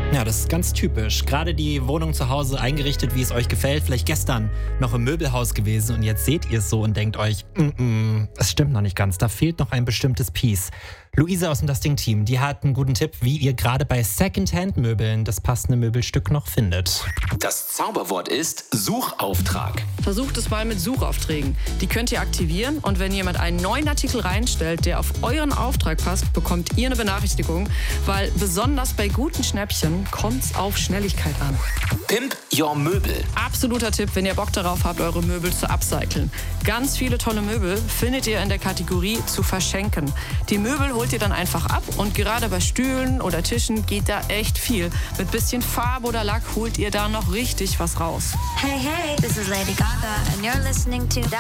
Ja, das ist ganz typisch. Gerade die Wohnung zu Hause eingerichtet, wie es euch gefällt. Vielleicht gestern noch im Möbelhaus gewesen und jetzt seht ihr es so und denkt euch, es stimmt noch nicht ganz, da fehlt noch ein bestimmtes Piece. Luise aus dem Das Ding-Team, die hat einen guten Tipp, wie ihr gerade bei Secondhand-Möbeln das passende Möbelstück noch findet. Das Zauberwort ist Suchauftrag. Versucht es mal mit Suchaufträgen. Die könnt ihr aktivieren und wenn jemand einen neuen Artikel reinstellt, der auf euren Auftrag passt, bekommt ihr eine Benachrichtigung, weil besonders bei guten Schnäppchen kommt es auf Schnelligkeit an. Pimp Your Möbel. Absoluter Tipp, wenn ihr Bock darauf habt, eure Möbel zu upcyclen. Ganz viele tolle Möbel findet ihr in der Kategorie zu verschenken. Die Möbel holt ihr dann einfach ab und gerade bei Stühlen oder Tischen geht da echt viel. Mit bisschen Farbe oder Lack holt ihr da noch richtig was raus. Hey, this is Lady Gaga and you're listening to